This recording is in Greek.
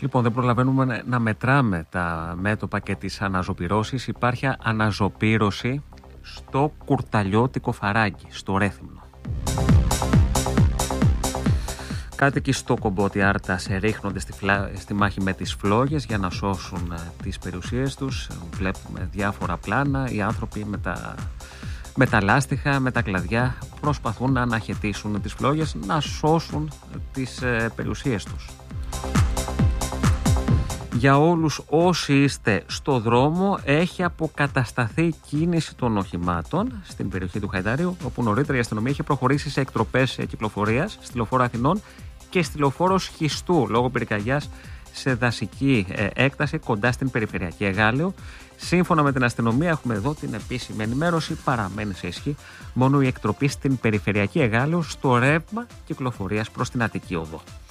Λοιπόν, δεν προλαβαίνουμε να μετράμε τα μέτωπα και τις αναζωπυρώσεις. Υπάρχει αναζωπύρωση στο Κουρταλιώτικο Φαράγγι, στο Ρέθυμνο. Κάτοικοι στο Κομπότι Άρτα σε ρίχνονται στη μάχη με τις φλόγες για να σώσουν τις περιουσίες τους. Βλέπουμε διάφορα πλάνα, οι άνθρωποι με τα λάστιχα, με τα κλαδιά προσπαθούν να αναχαιτήσουν τις φλόγες, να σώσουν τις περιουσίες τους. Για όλους όσοι είστε στο δρόμο, έχει αποκατασταθεί κίνηση των οχημάτων στην περιοχή του Χαϊδάριου, όπου νωρίτερα η αστυνομία είχε προχωρήσει σε εκτροπές κυκλοφορίας στη λεωφόρο Αθηνών και στη λεωφόρο Σχιστού λόγω πυρκαγιάς σε δασική έκταση κοντά στην περιφερειακή Εγάλεο. Σύμφωνα με την αστυνομία, έχουμε εδώ την επίσημη ενημέρωση, παραμένει σε ισχύ μόνο η εκτροπή στην περιφερειακή Εγάλεο στο ρεύμα κυκλοφορίας προς την Αττική Οδό.